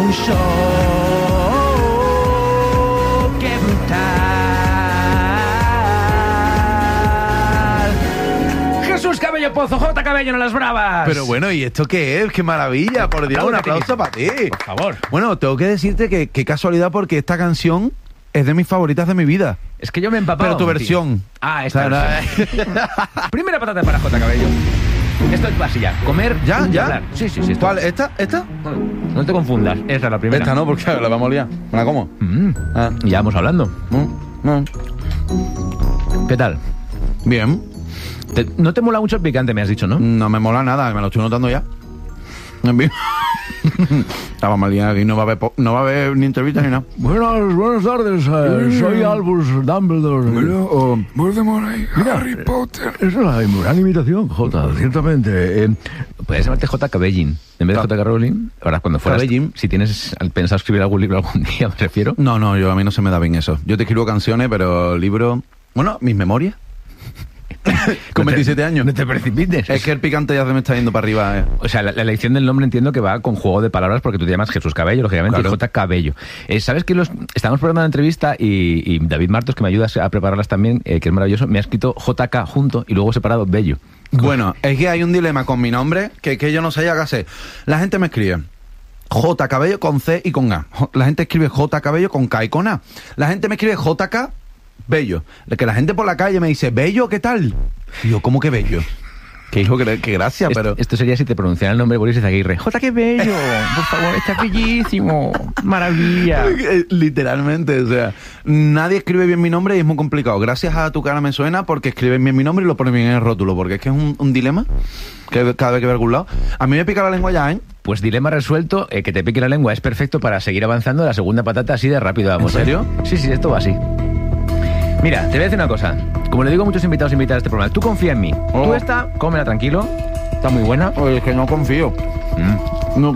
un show. ¡Qué brutal! Jesús Cabello Pozo, J. Cabello en las bravas. Pero bueno, ¿y esto qué es? ¡Qué maravilla! Por Dios, un aplauso para ti. Por favor. Bueno, tengo que decirte que qué casualidad, porque esta canción es de mis favoritas de mi vida. Es que yo me he empapado. Pero tu versión. Tío. Ah, esta. O sea, versión. Primera patata para J. Cabello. Esto es así ya. Comer ¿Ya? y ¿Ya? hablar. Sí. ¿Cuál? ¿Esta? No te confundas. Esta es la primera. Esta no, porque la vamos a liar. ¿Me la como? Ah. Ya vamos hablando. No. ¿Qué tal? Bien. No te mola mucho el picante, me has dicho, ¿no? No me mola nada, me lo estoy notando ya. Bien. Estaba mal liado aquí, no va a haber ni entrevistas ni nada. Buenas tardes, soy Albus Dumbledore. Voldemort ahí, Harry Potter. Esa es la gran imitación, Jota, ciertamente. Puedes llamarte J. Cabellín en vez de J. Rowling. Ahora, cuando fueras, Cabellín. si tienes pensado escribir algún libro algún día, me refiero. No, a mí no se me da bien eso. Yo te escribo canciones, pero libros... Bueno, mis memorias. Con 27 años. No te precipites. Es que el picante ya se me está yendo para arriba. O sea, la elección del nombre entiendo que va con juego de palabras porque tú te llamas Jesús Cabello, lógicamente, claro. Y J. Cabello. ¿Sabes que estábamos preparando una entrevista y David Martos, que me ayuda a prepararlas también, que es maravilloso, me ha escrito JK junto y luego separado Bello? Bueno, es que hay un dilema con mi nombre que yo no sé qué hacer. La gente me escribe J. Cabello con C y con A. La gente escribe J. Cabello con K y con A. La gente me escribe JK Bello. Que la gente por la calle me dice, Bello, ¿qué tal? Y yo, ¿cómo que Bello? Que hijo, que gracia, pero... Esto sería si te pronunciara el nombre Boris Izaguirre. ¡J, qué bello! Por favor, está bellísimo. ¡Maravilla! Literalmente, o sea, nadie escribe bien mi nombre y es muy complicado. Gracias a Tu Cara Me Suena, porque escriben bien mi nombre y lo ponen bien en el rótulo, porque es que es un dilema que cada vez que veo a algún lado. A mí me pica la lengua ya, ¿eh? Pues dilema resuelto, que te pique la lengua es perfecto para seguir avanzando. La segunda patata así de rápido vamos. ¿En serio? Sí, esto va así. Mira, te voy a decir una cosa. Como le digo a muchos invitados e invitadas a este programa, tú confía en mí. Oh. Tú esta, cómela tranquilo. Está muy buena. Oye, es que no confío. No,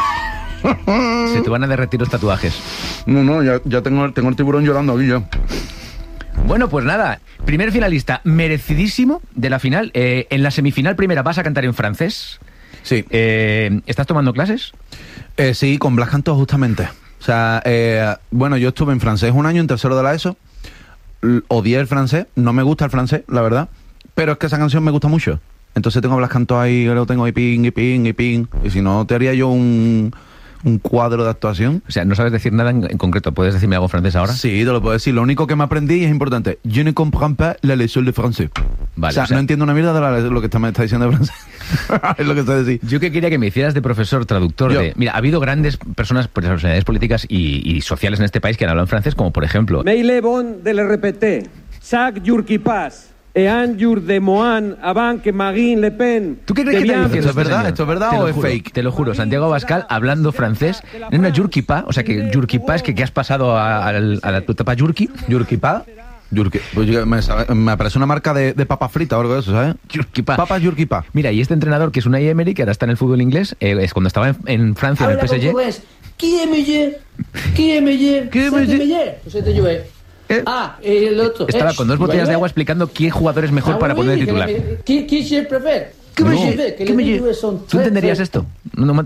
Se te van a derretir los tatuajes. no, ya tengo el tiburón llorando aquí ya. Bueno, pues nada. Primer finalista merecidísimo de la final. En la semifinal primera vas a cantar en francés. Sí. ¿Estás tomando clases? Sí, con Blas Cantó justamente. O sea, bueno, yo estuve en francés un año en tercero de la ESO. Odié el francés, no me gusta el francés, la verdad, pero es que esa canción me gusta mucho. Entonces tengo Blas Cantó ahí, lo tengo ahí ping, y si no te haría yo un cuadro de actuación. O sea, no sabes decir nada en concreto. ¿Puedes decirme algo francés ahora? Sí, te lo puedo decir. Lo único que me aprendí y es importante. Je ne comprends pas la leçon de français. Vale, o sea, no entiendo una mierda de lo que me está diciendo de francés. Es lo que está diciendo. Yo que quería que me hicieras de profesor traductor de... Mira, ha habido grandes personalidades políticas y sociales en este país que han hablado en francés, como por ejemplo... Meile bon de l'RPT, Jacques Jurquipas, Ean Jur de Moan, avant que Marine Le Pen... ¿Tú qué crees que está diciendo ¿Esto es verdad? señor? ¿Esto es verdad o es fake? Te lo juro, Santiago Abascal hablando francés en una Jurquipa, o sea que Jurquipa es que has pasado a la tu etapa Jurqui. ¿Jurquipa? Pues me aparece una marca de papa frita o algo de eso, ¿sabes? Jurquipa. Papa Jurquipa. Mira, y este entrenador que es Unai Emery, que ahora está en el fútbol inglés, es cuando estaba en Francia, en el PSG... Qui est meilleur? Qui est meilleur? Qui est meilleur? C'est de jouer. Ah, y el otro. Estaba con dos botellas de agua explicando qué jugador es mejor para poner de titular. Qui je préfère? ¿Tú entenderías esto? No,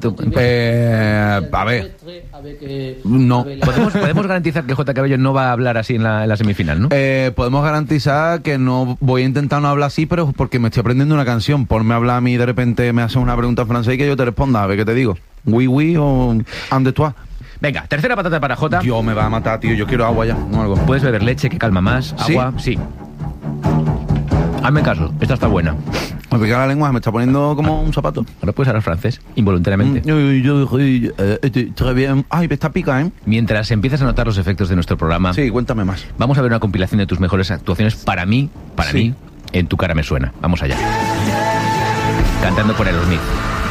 a ver. No. Podemos garantizar que J. Cabello no va a hablar así en la semifinal, ¿no? Podemos garantizar que no voy a intentar no hablar así, pero porque me estoy aprendiendo una canción. Ponme a hablar a mí y de repente me haces una pregunta en francés y que yo te responda. A ver qué te digo. Oui o ande toi. Venga, tercera patata para J. Dios, me va a matar, tío. Yo quiero agua ya. No algo. Puedes beber leche, que calma más. Agua, sí. Hazme caso, esta está buena. Me pica la lengua, me está poniendo como un zapato. Ahora puedes hablar francés, involuntariamente. Très bien. Ay, me está pica, ¿eh? Mientras empiezas a notar los efectos de nuestro programa... Sí, cuéntame más. Vamos a ver una compilación de tus mejores actuaciones para mí, en Tu Cara Me Suena. Vamos allá. Cantando por Aerosmith.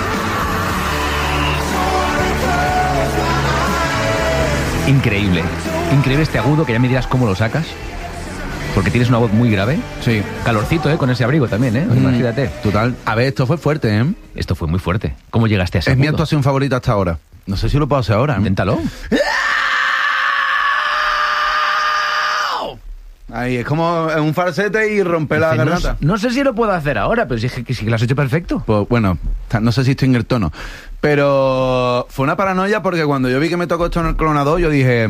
Increíble este agudo, que ya me dirás cómo lo sacas. Porque tienes una voz muy grave. Sí. Calorcito, con ese abrigo también, imagínate. Total. A ver, esto fue fuerte, ¿eh? Esto fue muy fuerte. ¿Cómo llegaste a ese Es mi agudo? actuación favorita hasta ahora. No sé si lo puedo hacer ahora, ¿eh? Inténtalo. Ahí, es como un falsete y romper la Dice, garganta. no sé si lo puedo hacer ahora, pero sí que lo has hecho perfecto. Pues bueno, no sé si estoy en el tono. Pero fue una paranoia porque cuando yo vi que me tocó esto en el clonador, yo dije...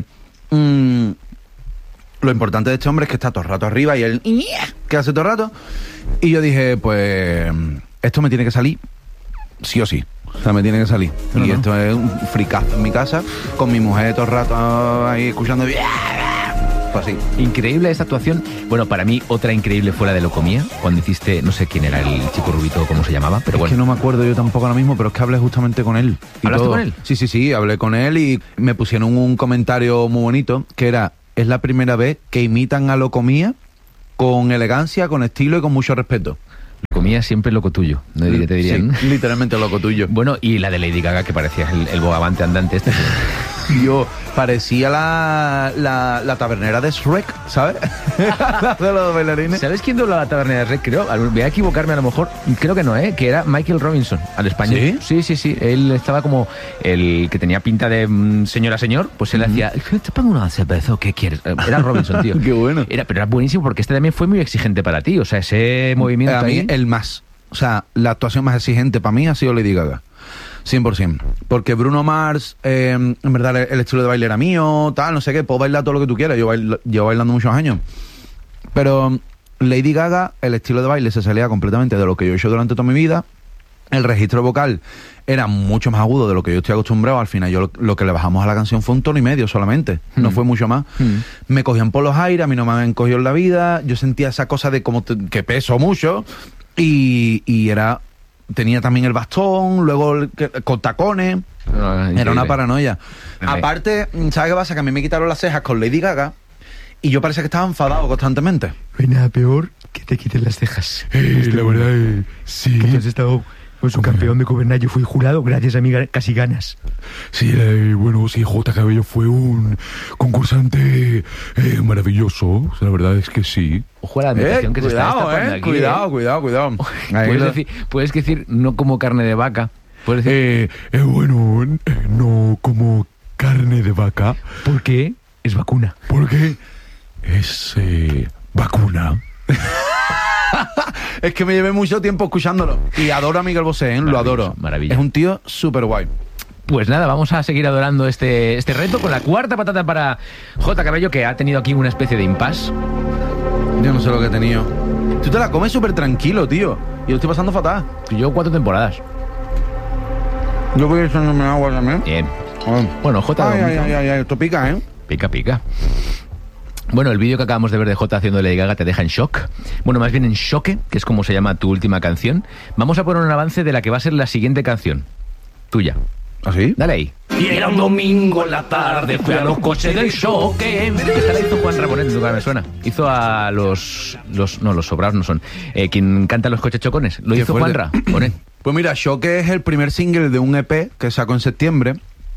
lo importante de este hombre es que está todo el rato arriba y él... que hace todo el rato. Y yo dije, pues... esto me tiene que salir sí o sí. O sea, me tiene que salir. Pero y no. esto es un fricazo en mi casa, con mi mujer todo el rato ahí escuchando... pues así. Increíble esta actuación. Bueno, para mí otra increíble fue la de Locomía, cuando hiciste, no sé quién era el chico rubito, cómo se llamaba, pero Es bueno. que no me acuerdo yo tampoco ahora mismo, pero es que hablé justamente con él. y ¿Hablaste todo. con él? Sí, hablé con él y me pusieron un comentario muy bonito, que era, es la primera vez que imitan a Locomía con elegancia, con estilo y con mucho respeto. Locomía siempre loco tuyo, no te dirían. Sí, literalmente loco tuyo. Bueno, y la de Lady Gaga, que parecía el bogavante andante este. Yo parecía la tabernera de Shrek, ¿sabes? de los bailarines. ¿Sabes quién doblaba la tabernera de Rec? Creo, voy a equivocarme a lo mejor, creo que no, que era Michael Robinson, al español. Sí, él estaba como el que tenía pinta de señora señor, pues él hacía, te pongo una cerveza, ¿qué quieres? Era Robinson, tío. Qué bueno. Pero era buenísimo porque este también fue muy exigente para ti, o sea, ese movimiento A mí, ahí... el más. O sea, la actuación más exigente para mí ha sido Lady Gaga. 100%. Porque Bruno Mars, en verdad, el estilo de baile era mío, tal, no sé qué, puedo bailar todo lo que tú quieras. Llevo bailando muchos años. Pero Lady Gaga, el estilo de baile se salía completamente de lo que yo he hecho durante toda mi vida. El registro vocal era mucho más agudo de lo que yo estoy acostumbrado. Al final, lo que le bajamos a la canción fue 1,5 tonos solamente. No fue mucho más. Me cogían por los aires, a mí no me han cogido en la vida. Yo sentía esa cosa de como que peso mucho. Y era... Tenía también el bastón, luego con tacones. Era una paranoia. Aparte, ¿sabes qué pasa? Que a mí me quitaron las cejas con Lady Gaga y yo parecía que estaba enfadado constantemente. No hay nada peor que te quiten las cejas. La verdad, sí. Que has estado pues, un campeón de Cobernayo. Yo fui jurado gracias a mí casi ganas. Sí, bueno, sí, J. Cabello fue un concursante maravilloso. O sea, la verdad es que sí. Ojo a la ambientación que se está destapando aquí. Cuidado. Puedes decir no como carne de vaca. Puedes decir, Bueno, no como carne de vaca, ¿Por qué? Es vacuna. porque es vacuna. Es que me llevé mucho tiempo escuchándolo. Y adoro a Miguel Bosé, lo Maravilloso, adoro. maravilla. Es un tío súper guay. Pues nada, vamos a seguir adorando este reto con la cuarta patata para J. Cabello, que ha tenido aquí una especie de impasse. Yo no sé lo que he tenido. Tú te la comes súper tranquilo, tío. Y lo estoy pasando fatal. Yo 4 temporadas. Yo voy echándome agua también. Bien. Ay. Bueno, J. Ay, esto pica, ¿eh? Pica. Bueno, el vídeo que acabamos de ver de J haciendo Lady Gaga te deja en shock. Bueno, más bien en choque, que es como se llama tu última canción. Vamos a poner un avance de la que va a ser la siguiente canción. Tuya. ¿Ah, sí? Dale ahí. Y era un domingo en la tarde, fui a los coches del choque. Esta la hizo Juan Rabonet, nunca me suena. Hizo a los sobrados no son. Quien canta los coches chocones. Lo Qué hizo fuerte. Juan Rabonet. Pues mira, Choque es el primer single de un EP que sacó en septiembre.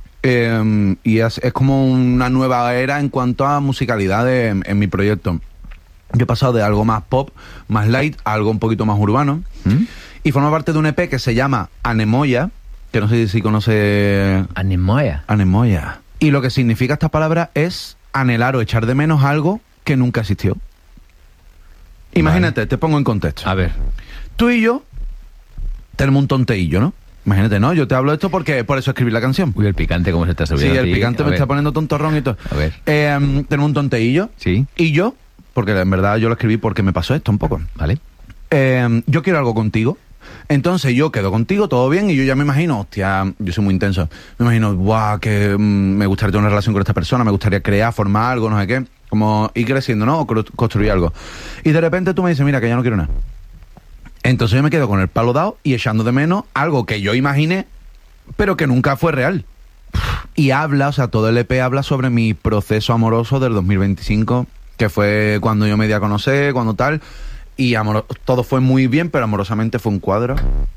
Y es como una nueva era en cuanto a musicalidad en mi proyecto. Yo he pasado de algo más pop, más light, a algo un poquito más urbano. Y forma parte de un EP que se llama Anemoya, que no sé si conoce... Anemoya. Anemoya. Y lo que significa esta palabra es anhelar o echar de menos algo que nunca existió. Imagínate, te pongo en contexto. A ver. Tú y yo tenemos un tonteillo, ¿no? Imagínate, ¿no? Yo te hablo de esto porque por eso escribí la canción. Uy, el picante, ¿cómo se está Sí, subiendo? el picante me está poniendo tontorrón y todo. A ver. Tenemos un tonteillo. Sí. Y yo, porque en verdad yo lo escribí porque me pasó esto un poco. Vale. Yo quiero algo contigo. Entonces yo quedo contigo, todo bien, y yo ya me imagino, hostia, yo soy muy intenso. Me imagino, guau, que me gustaría tener una relación con esta persona, me gustaría crear, formar algo, no sé qué. Como ir creciendo, ¿no? O construir algo. Y de repente tú me dices, mira, que ya no quiero nada. Entonces yo me quedo con el palo dado y echando de menos algo que yo imaginé, pero que nunca fue real. Y habla, o sea, todo el EP habla sobre mi proceso amoroso del 2025, que fue cuando yo me di a conocer, cuando tal, y todo fue muy bien, pero amorosamente fue un cuadro.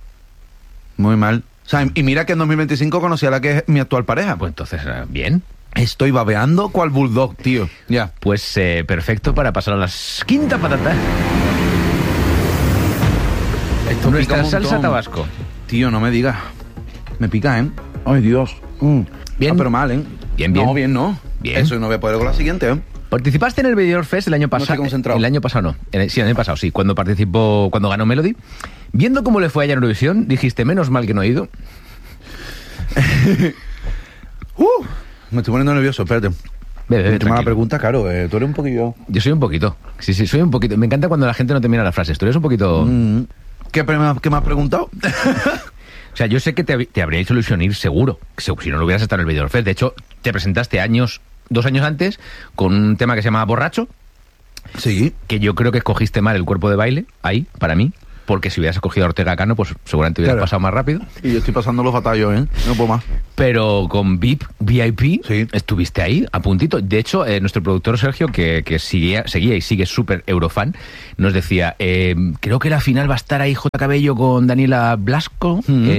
Muy mal. O sea, y mira que en 2025 conocí a la que es mi actual pareja. Pues entonces, bien. Estoy babeando cual bulldog, tío. Ya. Pues perfecto para pasar a la quinta patata. Esto pica Nuestra un montón. salsa tabasco. Tío, no me digas. Me pica, ¿eh? Ay, Dios. Bien. Ah, pero mal, ¿eh? Bien. No, bien no. Bien. Eso no voy a poder con la siguiente, ¿eh? Participaste en el Benidorm Fest el año pasado. estoy concentrado. El año pasado no. Sí, el año pasado sí. Cuando ganó Melody. Viendo cómo le fue a ella en Eurovisión, dijiste, menos mal que no he ido. Me estoy poniendo nervioso, espérate. Bebe, Última pregunta, claro, tú eres un poquillo... Yo soy un poquito. Sí, soy un poquito. Me encanta cuando la gente no termina las frases. Tú eres un poquito... ¿Qué me has preguntado? O sea, yo sé que te habría hecho ilusión ir seguro. Si no lo hubieras estado en el Benidorm Fest. De hecho, te presentaste 2 años antes con un tema que se llama Borracho. Sí. Que yo creo que escogiste mal el cuerpo de baile, ahí, para mí. Porque si hubieras escogido a Ortega Cano, pues seguramente hubieras pasado más rápido. Y yo estoy pasando los batallos, ¿eh? No puedo más. Pero con VIP sí. estuviste ahí, a puntito. De hecho, nuestro productor Sergio, que seguía y sigue súper eurofan, nos decía, creo que la final va a estar ahí J. Cabello con Daniela Blasco,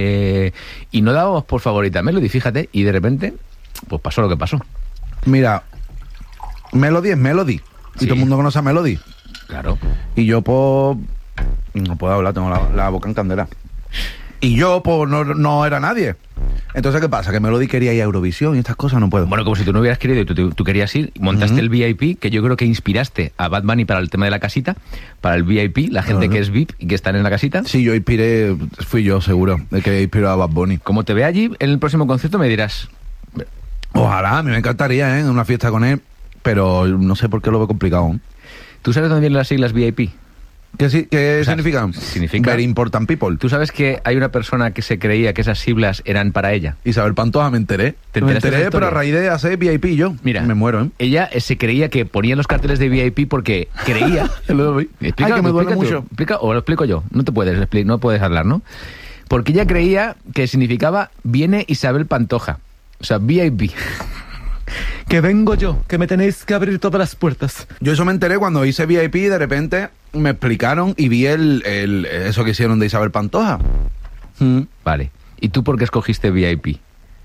y no dábamos por favorita a Melody, fíjate, y de repente, pues pasó lo que pasó. Mira, Melody es Melody. Sí. Y todo el mundo conoce a Melody. Claro. Y yo, pues... No puedo hablar, tengo la boca en candela. Y yo, pues, no era nadie. Entonces, ¿qué pasa? Que Melody quería ir a Eurovisión y estas cosas no puedo. Bueno, como si tú no hubieras querido y tú querías ir, montaste el VIP, que yo creo que inspiraste a Bad Bunny para el tema de la casita, para el VIP, la gente que es VIP y que están en la casita. Sí, yo inspiré, fui yo seguro, el que inspiró a Bad Bunny. Como te ve allí, en el próximo concierto me dirás... Ojalá, a mí me encantaría, en una fiesta con él, pero no sé por qué lo veo complicado. ¿Tú sabes dónde vienen las siglas VIP? ¿Qué significan? Significa... Very important people. ¿Tú sabes que hay una persona que se creía que esas siglas eran para ella? Isabel Pantoja, me enteré. Me enteré, pero a raíz de hacer VIP yo. Mira, me muero, ¿eh? Ella se creía que ponía los carteles de VIP porque creía... Explica, que me duele mucho. O lo explico yo. No puedes hablar, ¿no? Porque ella creía que significaba viene Isabel Pantoja. O sea, VIP. Que vengo yo, que me tenéis que abrir todas las puertas. Yo eso me enteré cuando hice VIP y de repente me explicaron y vi eso que hicieron de Isabel Pantoja. Vale. ¿Y tú por qué escogiste VIP?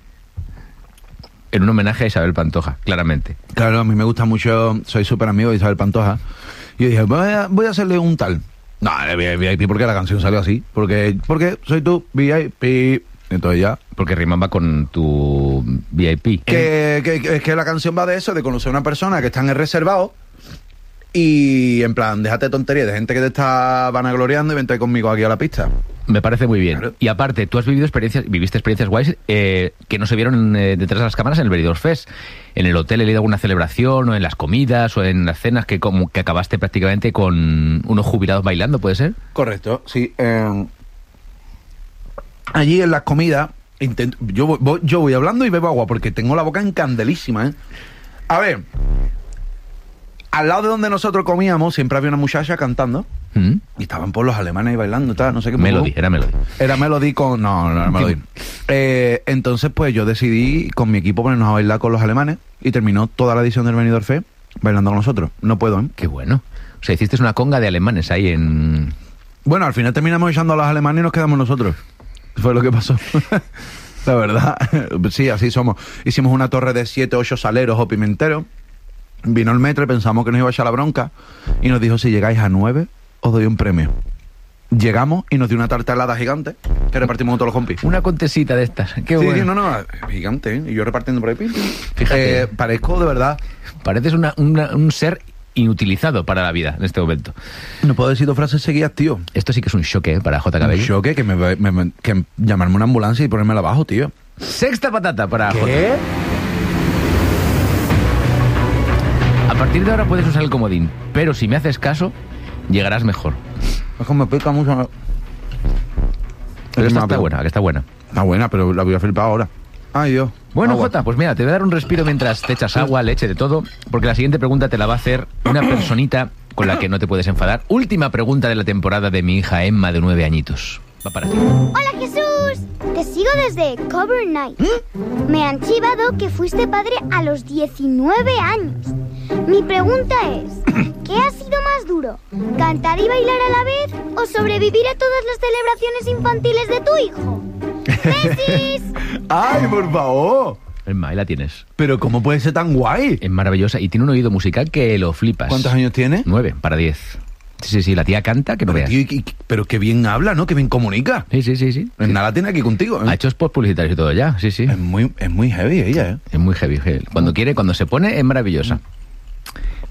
En un homenaje a Isabel Pantoja, claramente. Claro, a mí me gusta mucho, soy súper amigo de Isabel Pantoja. Y yo dije, voy a hacerle un tal. No, VIP porque la canción salió así. Porque soy tú, VIP. Entonces ya... Porque rimaba con tu VIP. Que la canción va de eso, de conocer a una persona que está en el reservado y en plan, déjate de tonterías, de gente que te está vanagloriando y vente conmigo aquí a la pista. Me parece muy bien. Claro. Y aparte, tú viviste experiencias guays que no se vieron detrás de las cámaras en el Benidorm Fest. En el hotel he leído alguna celebración, o en las comidas, o en las cenas, que acabaste prácticamente con unos jubilados bailando, ¿puede ser? Correcto, sí. Allí en las comidas, yo voy hablando y bebo agua porque tengo la boca encandelísima, ¿eh? A ver, al lado de donde nosotros comíamos siempre había una muchacha cantando y estaban por los alemanes ahí bailando y tal, no sé qué. Era Melody. Era Melody con... No era Melody. Entonces, pues yo decidí con mi equipo ponernos a bailar con los alemanes y terminó toda la edición del Benidorm Fest bailando con nosotros. No puedo, ¿eh? Qué bueno. O sea, hiciste una conga de alemanes ahí en... Bueno, al final terminamos echando a los alemanes y nos quedamos nosotros. Fue lo que pasó. La verdad. Sí, así somos. Hicimos una torre de 7 o 8 saleros o pimenteros. Vino el metro y pensamos que nos iba a echar la bronca. Y nos dijo, si llegáis a 9, os doy un premio. Llegamos y nos dio una tarta helada gigante que repartimos con todos los compis. Una contesita de estas. Qué bueno. Sí, no, gigante, ¿eh? Y yo repartiendo por ahí. Fíjate. Parezco, de verdad... Pareces un ser inutilizado para la vida en este momento. No puedo decir 2 frases seguidas, tío. Esto sí que es un choque para J. Cabello. Un choque que llamarme una ambulancia y ponérmela abajo, tío. Sexta patata para ¿Qué? J. A partir de ahora puedes usar el comodín, pero si me haces caso, llegarás mejor. Es que me pica mucho. Pero esta está buena, que está buena. Está buena, pero la voy a flipar ahora. Ay, Dios. Bueno, Agua. Jota, pues mira, te voy a dar un respiro mientras te echas agua, leche, de todo, porque la siguiente pregunta te la va a hacer una personita con la que no te puedes enfadar. Última pregunta de la temporada de mi hija Emma, de 9 añitos. Va para ti. ¡Hola, Jesús! Te sigo desde Cover Night. Me han chivado que fuiste padre a los 19 años. Mi pregunta es, ¿qué ha sido más duro? ¿Cantar y bailar a la vez o sobrevivir a todas las celebraciones infantiles de tu hijo? ¡Besis! ¡Ay, por favor! Emma, ahí la tienes. Pero ¿cómo puede ser tan guay? Es maravillosa y tiene un oído musical que lo flipas. ¿Cuántos años tiene? 9 para 10. Sí, la tía canta que no veas. Tío, pero qué bien habla, ¿no? Qué bien comunica. Sí. Nada la tiene aquí contigo, ¿eh? Ha hecho spots publicitarios y todo ya, sí. Es muy heavy ella, ¿eh? Es muy heavy. Cuando quiere, cuando se pone, es maravillosa.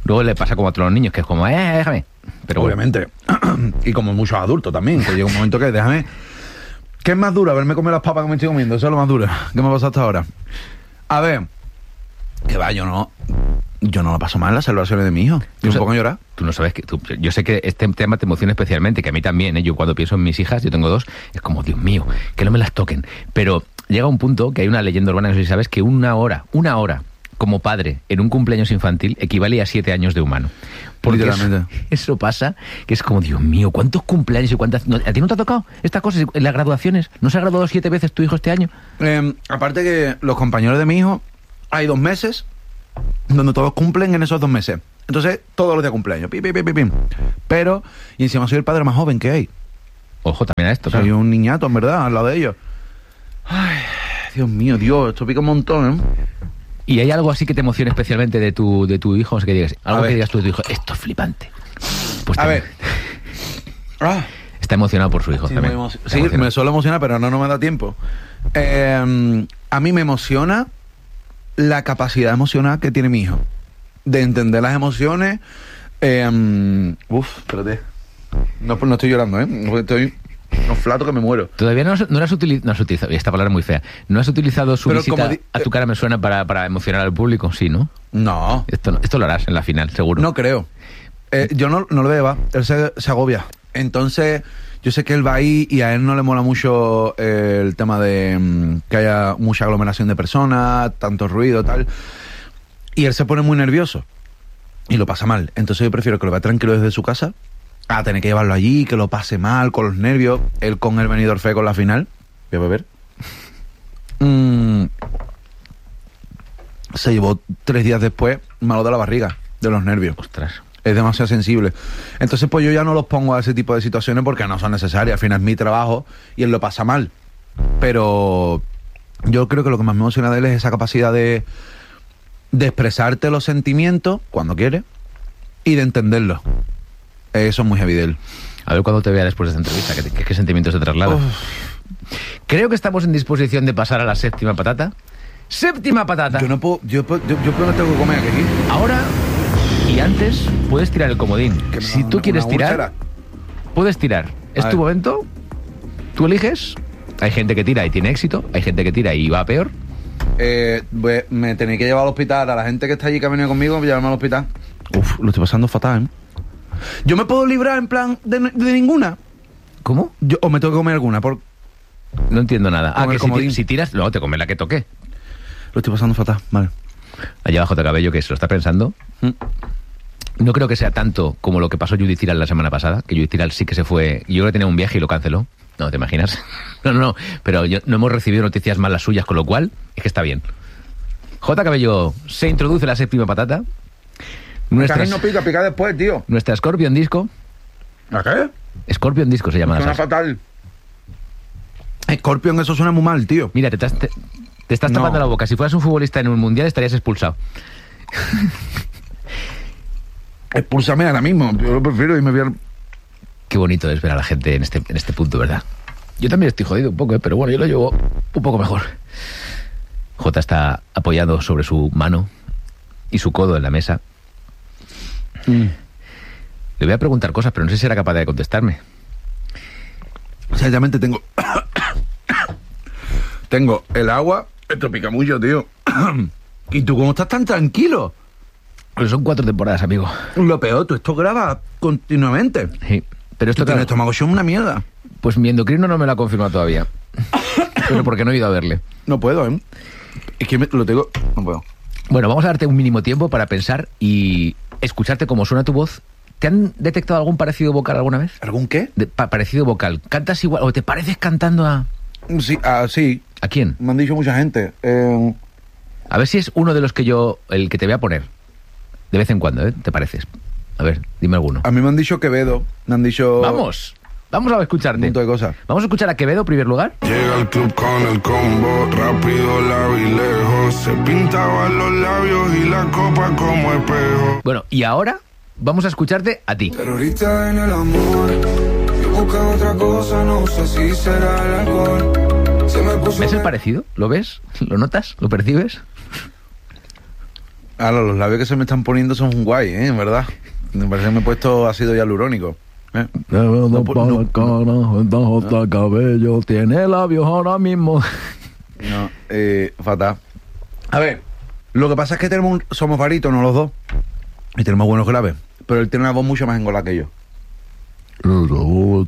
Luego le pasa como a todos los niños, que es como, déjame. Pero obviamente. Y como muchos adultos también, que llega un momento que déjame... ¿Qué es más duro? Haberme comido las papas que me estoy comiendo. Eso es lo más duro. ¿Qué me ha pasado hasta ahora? A ver... Que va, yo no lo paso mal en las celebraciones de mi hijo. Yo un poco llorar. Tú no sabes que... yo sé que este tema te emociona especialmente, que a mí también, ¿eh? Yo cuando pienso en mis hijas, yo tengo 2, es como, Dios mío, que no me las toquen. Pero llega un punto que hay una leyenda urbana, no sé si sabes, que una hora como padre en un cumpleaños infantil equivale a 7 años de humano. Porque eso pasa, que es como, Dios mío, ¿cuántos cumpleaños y cuántas... ¿A ti no te ha tocado estas cosas en las graduaciones? ¿No se ha graduado 7 veces tu hijo este año? Aparte que los compañeros de mi hijo, hay 2 meses donde todos cumplen en esos 2 meses. Entonces, todos los días cumpleaños. Pim, pim, pim, pim. Pero, y encima soy el padre más joven que hay. Ojo también a esto, soy un niñato, en verdad, al lado de ellos. Ay, Dios mío, esto pica un montón, ¿eh? ¿Y hay algo así que te emocione especialmente de tu hijo? O sea, que digas, algo que digas tú de tu hijo, esto es flipante. Pues a ver. Está emocionado por su hijo también. Me suele emocionar, pero no me da tiempo. A mí me emociona la capacidad emocional que tiene mi hijo. De entender las emociones. Espérate. No estoy llorando, ¿eh? Estoy... No flato que me muero. Todavía no has utilizado, esta palabra es muy fea, ¿no has utilizado su visita a tu cara me suena para emocionar al público? Sí, ¿no? No. Esto lo harás en la final, seguro. No creo. Yo no lo veo, él se agobia. Entonces, yo sé que él va ahí y a él no le mola mucho el tema de que haya mucha aglomeración de personas, tanto ruido, tal. Y él se pone muy nervioso y lo pasa mal. Entonces yo prefiero que lo vea tranquilo desde su casa a tener que llevarlo allí, que lo pase mal, con los nervios. Él con el Benidorm Fest con la final. Voy a beber. Se llevó 3 días después malo de la barriga, de los nervios. Ostras. Es demasiado sensible. Entonces, pues yo ya no los pongo a ese tipo de situaciones porque no son necesarias. Al final es mi trabajo y él lo pasa mal. Pero yo creo que lo que más me emociona de él es esa capacidad de expresarte los sentimientos cuando quiere y de entenderlos. Eso es muy heavy de él. A ver cuando te vea después de esta entrevista, ¿qué sentimientos te traslada? Creo que estamos en disposición de pasar a la séptima patata. ¡Séptima patata! Yo no puedo, yo no tengo que comer aquí. Ahora y antes puedes tirar el comodín. Si tú quieres tirar, puedes tirar. Es tu momento. Tú eliges. Hay gente que tira y tiene éxito. Hay gente que tira y va peor. Me tenéis que llevar al hospital. A la gente que está allí que ha venido conmigo, llevarme al hospital. Lo estoy pasando fatal, ¿eh? ¿Yo me puedo librar en plan de ninguna? ¿Cómo? ¿O me tengo que comer alguna? No entiendo nada. Que si tiras, luego te comes la que toque. Lo estoy pasando fatal, vale. Allá abajo J. Cabello, que se lo está pensando. No creo que sea tanto como lo que pasó Judith Tiral la semana pasada, que Judith Tiral sí que se fue. Yo creo que tenía un viaje y lo canceló. No, ¿te imaginas? No. Pero no hemos recibido noticias más las suyas, con lo cual es que está bien. J. Cabello se introduce la séptima patata. No pica después, tío. Nuestra Scorpion Disco. ¿A qué? Scorpion Disco se llama. Suena fatal. Scorpion, eso suena muy mal, tío. Mira, te estás tapando la boca. Si fueras un futbolista en un mundial estarías expulsado. Expúlsame ahora mismo. Yo lo prefiero y me voy al... Qué bonito es ver a la gente en este punto, ¿verdad? Yo también estoy jodido un poco, pero bueno, yo lo llevo un poco mejor. J está apoyado sobre su mano y su codo en la mesa. Le voy a preguntar cosas, pero no sé si será capaz de contestarme. Exactamente, tengo el agua. Esto pica mucho, tío. ¿Y tú cómo estás tan tranquilo? Pues son 4 temporadas, amigo. Lo peor, tú esto grabas continuamente. Sí, pero esto... El estómago es una mierda. Pues mi endocrino no me lo ha confirmado todavía. Pero porque no he ido a verle. No puedo, ¿eh? Es que lo tengo... No puedo. Bueno, vamos a darte un mínimo tiempo para pensar y escucharte cómo suena tu voz. ¿Te han detectado algún parecido vocal alguna vez? ¿Algún qué? Parecido vocal. ¿Cantas igual o te pareces cantando a...? Sí, sí. ¿A quién? Me han dicho mucha gente. A ver si es uno de los que el que te voy a poner. De vez en cuando, ¿eh? ¿Te pareces? A ver, dime alguno. A mí me han dicho Quevedo. Me han dicho... Vamos a escucharte. Un montón de cosas. Vamos a escuchar a Quevedo en primer lugar. Llega al club con el combo, rápido, largo y lejos. Se pintaban los labios y la copa como espejo. Bueno, y ahora vamos a escucharte a ti. Terrorista en el amor, yo busco otra cosa, no sé si será el alcohol. ¿Ves el parecido? ¿Lo ves? ¿Lo notas? ¿Lo percibes? Ahora, los labios que se me están poniendo son guay, en verdad. Me parece que me he puesto ácido hialurónico. Cabello tiene labios ahora mismo. No, fatal. A ver, lo que pasa es que somos barítonos los dos y tenemos buenos graves, pero él tiene una voz mucho más engolada que yo. Él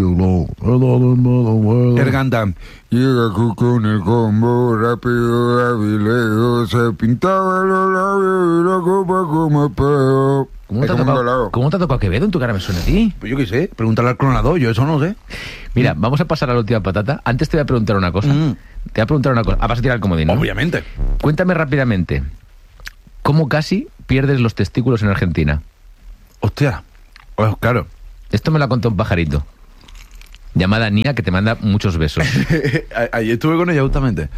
canta: llega con el combo rápido, lejos, se pintaba los labios y la copa como espejo. ¿Cómo te ha tocado Quevedo? En tu cara me suena a ti. Pues yo qué sé, pregúntale al clonador, yo eso no sé. Mira, vamos a pasar a la última patata. Antes te voy a preguntar una cosa. Te voy a preguntar una cosa. Vas a tirar el comodín, ¿no? Obviamente. Cuéntame rápidamente, ¿cómo casi pierdes los testículos en Argentina? Hostia, pues claro. Esto me lo ha contado un pajarito. Llamada Nia, que te manda muchos besos. Ayer estuve con ella justamente.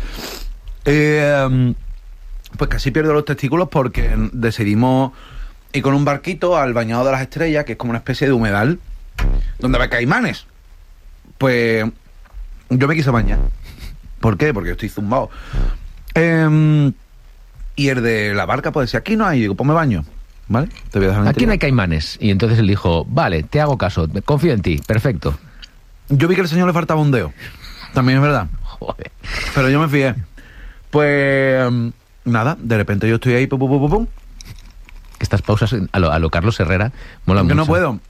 Pues casi pierdo los testículos porque decidimos ir con un barquito al Bañado de las Estrellas, que es como una especie de humedal, donde va caimanes. Pues yo me quise bañar. ¿Por qué? Porque estoy zumbado. Y el de la barca pues decía, aquí no hay. Digo, pues me baño. ¿Vale? Te voy a dejar aquí no hay caimanes. Y entonces él dijo, vale, te hago caso, confío en ti, perfecto. Yo vi que al señor le faltaba un dedo. También es verdad. Joder. Pero yo me fié. Pues nada, de repente yo estoy ahí, pum, pum, pum, pum. Estas pausas a lo Carlos Herrera molan mucho. Que no puedo.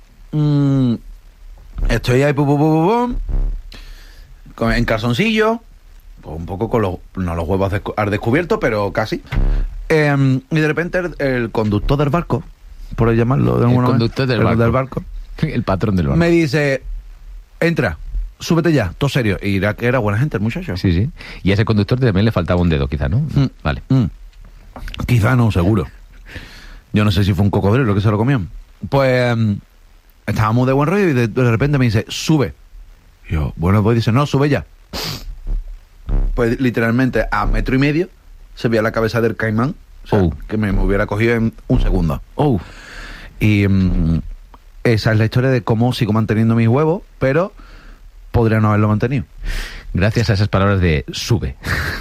Estoy ahí, pum, pum, pum, pum, en calzoncillo, pues un poco con no los huevos al descubierto, pero casi. Y de repente el conductor del barco, por llamarlo de alguna manera, del barco, el patrón del barco, me dice, entra, súbete ya, todo serio. Y era buena gente el muchacho. Sí, sí. Y a ese conductor también le faltaba un dedo, quizá, ¿no? Vale. Quizá no, seguro. Yo no sé si fue un cocodrilo lo que se lo comió. Pues estábamos de buen rollo y de repente me dice, sube. Y yo, bueno, pues dice, no, sube ya. Pues literalmente a 1,5 metros se veía la cabeza del caimán. O sea, que me hubiera cogido en un segundo. Y esa es la historia de cómo sigo manteniendo mis huevos, pero podría no haberlo mantenido. Gracias a esas palabras de sube.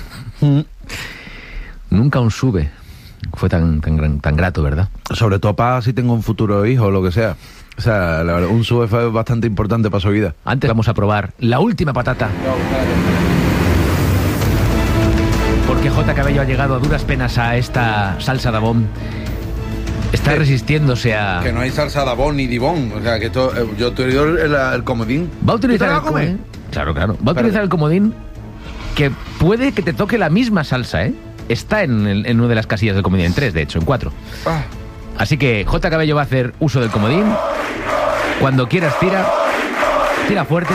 Nunca un sube fue tan grato, ¿verdad? Sobre todo para si tengo un futuro hijo o lo que sea. O sea, la verdad, un sube fue bastante importante para su vida. Antes vamos a probar la última patata. Porque J. Cabello ha llegado a duras penas a esta salsa Dabón. Está resistiéndose a... Que no hay salsa Dabón ni Dibón. O sea, que esto, yo te digo el comodín. Va a utilizar el comodín. Claro. Va a utilizar el comodín que puede que te toque la misma salsa, ¿eh? Está en una de las casillas del comodín, en 3, de hecho, en 4. Así que J. Cabello va a hacer uso del comodín. Cuando quieras, tira. Tira fuerte.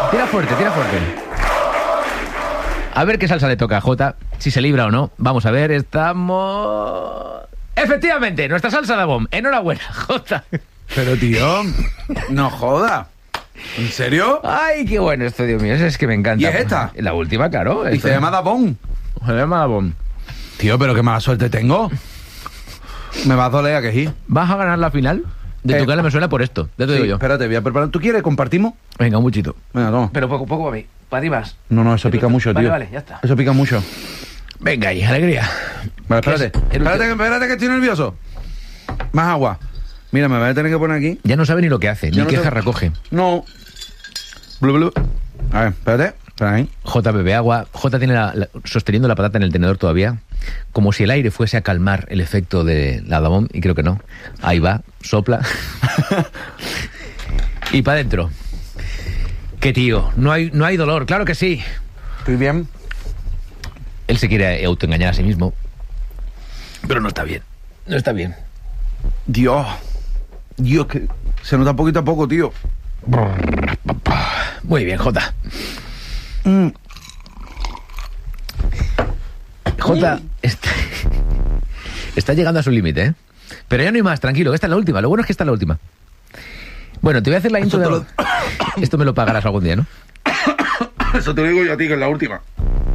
A ver qué salsa le toca a J, si se libra o no. Vamos a ver, estamos... ¡Efectivamente! Nuestra salsa Dabón. Enhorabuena, J. Pero, tío, no joda. ¿En serio? ¡Ay, qué bueno esto, Dios mío! Es que me encanta. ¿Y es esta? La última, claro. ¿Y se llama Dabón? Se llama Dabón. Tío, pero qué mala suerte tengo. Me va a doler a que sí. ¿Vas a ganar la final? De tu cara me suena por esto. Ya te digo yo. Espérate, voy a preparar. ¿Tú quieres? ¿Compartimos? Venga, un buchito. Venga, toma. Pero poco para mí. Para ti más. No, eso pica mucho, tío. Vale, ya está. Eso pica mucho. Venga ahí, alegría. Vale, espérate que estoy nervioso. Más agua. Mira, me voy a tener que poner aquí. Ya no sabe ni lo que hace, ni qué jarra recoge. No. Blu, blu. A ver, espérate. Espera ahí. J bebe agua. J tiene sosteniendo la patata en el tenedor todavía, como si el aire fuese a calmar el efecto de la Dabón, y creo que no. Ahí va, sopla. Y para adentro. ¿Qué tío? No hay dolor, claro que sí. Estoy bien. Él se quiere autoengañar a sí mismo, pero no está bien. No está bien. Dios, que se nota poquito a poco, tío. Muy bien, J. J está llegando a su límite, ¿eh? Pero ya no hay más, tranquilo. Esta es la última. Lo bueno es que esta es la última. Bueno, te voy a hacer la intro de... Esto me lo pagarás algún día, ¿no? Eso te lo digo yo a ti, que es la última.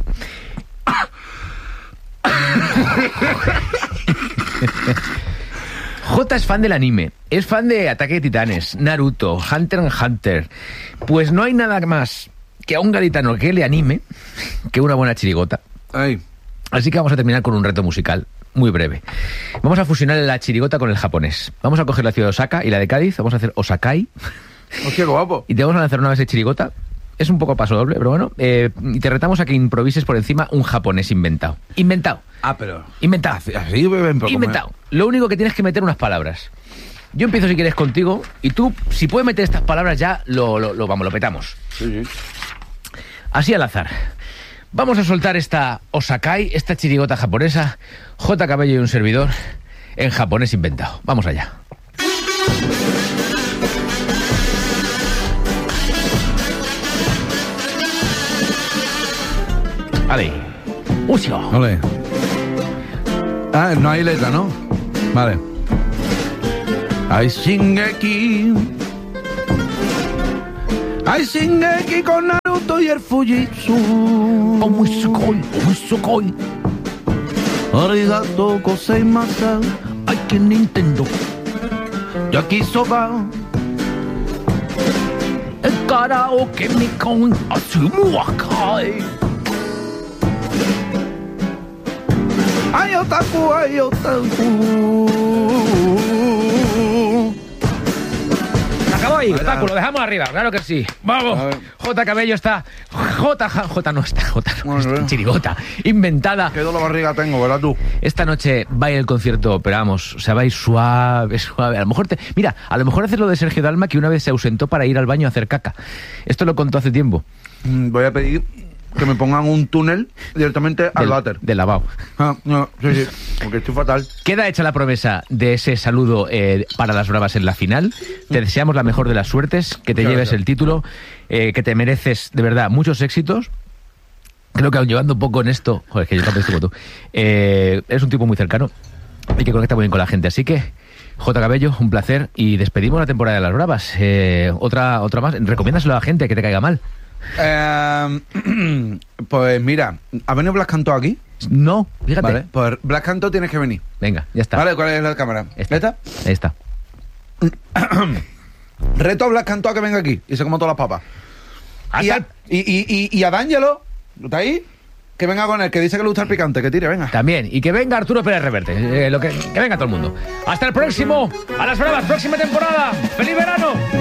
J es fan del anime, es fan de Ataque de Titanes, Naruto, Hunter x Hunter. Pues no hay nada más que a un gaditano que le anime que una buena chirigota. Ay. Así que vamos a terminar con un reto musical muy breve. Vamos a fusionar la chirigota con el japonés. Vamos a coger la ciudad de Osaka y la de Cádiz, vamos a hacer Osakai. Hostia, qué guapo. Y te vamos a lanzar una vez de chirigota. Es un poco paso doble, pero bueno. Y te retamos a que improvises por encima un japonés inventado. Inventado. Pero... Inventado. Así, bebé, Inventado. Lo único que tienes que meter unas palabras. Yo empiezo si quieres contigo y tú, si puedes meter estas palabras ya, lo petamos. Sí. Así al azar. Vamos a soltar esta Osakai, esta chirigota japonesa, J. Cabello y un servidor, en japonés inventado. Vamos allá. Vale. Ucio. Vale. No hay letra, ¿no? Vale. Hay Shingeki con Naruto y el Fujitsu. Omusukoi. Arigato gozaimashita. Ay, que Nintendo. Yakisoba. El karaoke mi con Asumuakai. Ay, otaku. Acabó ahí, Otaku, lo dejamos arriba, claro que sí. Vamos. J. Cabello está. J no está, chirigota. Inventada. Qué dolor de barriga tengo, ¿verdad tú? Esta noche va a ir el concierto, pero vamos, o sea, va a ir suave. A lo mejor a lo mejor haces lo de Sergio Dalma, que una vez se ausentó para ir al baño a hacer caca. Esto lo contó hace tiempo. Voy a pedir que me pongan un túnel directamente al váter. Del lavabo. Sí, porque estoy fatal. Queda hecha la promesa de ese saludo para las bravas en la final. Te deseamos la mejor de las suertes, que te lleves el título, que te mereces, de verdad, muchos éxitos. Creo que aun llevando un poco en esto... Joder, es que yo también estoy como tú. Eres un tipo muy cercano y que conecta muy bien con la gente. Así que, J. Cabello, un placer. Y despedimos la temporada de las bravas. Otra más. Recomiéndaselo a la gente que te caiga mal. Pues mira, ¿ha venido Blas Cantó aquí? No, fíjate. Vale, pues Blas Cantó tienes que venir. Venga, ya está. Vale, ¿cuál es la cámara? ¿Esta? Ahí está. Reto a Blas Cantó a que venga aquí y se coma todas las papas. Y a D'Angelo, ¿está ahí? Que venga con él, que dice que le gusta el picante, que tire, venga. También, y que venga Arturo Pérez Reverte, que venga todo el mundo. Hasta el próximo, a las bravas, próxima temporada. ¡Feliz verano!